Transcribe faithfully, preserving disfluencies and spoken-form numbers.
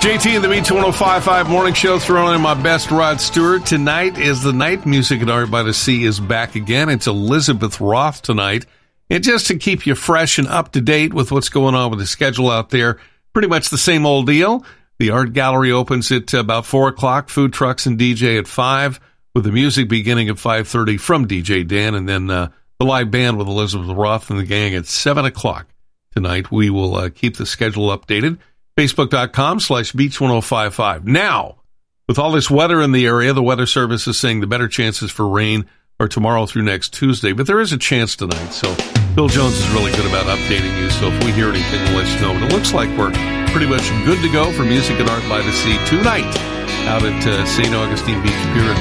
J T and the Beach one oh five point five Morning Show, throwing in my best Rod Stewart. Tonight is the night. Music and Art by the Sea is back again. It's Elizabeth Roth tonight. And just to keep you fresh and up to date with what's going on with the schedule out there, pretty much the same old deal. The art gallery opens at about four o'clock, food trucks and D J at five, with the music beginning at five thirty from D J Dan, and then uh, the live band with Elizabeth Roth and the gang at seven o'clock tonight. We will uh, keep the schedule updated. Facebook.com slash Beach 1055. Now, with all this weather in the area, the Weather Service is saying the better chances for rain are tomorrow through next Tuesday, but there is a chance tonight. So Bill Jones is really good about updating you. So if we hear anything, we'll let you know. But it looks like we're pretty much good to go for Music and Art by the Sea tonight out at uh, Saint Augustine Beach Pier in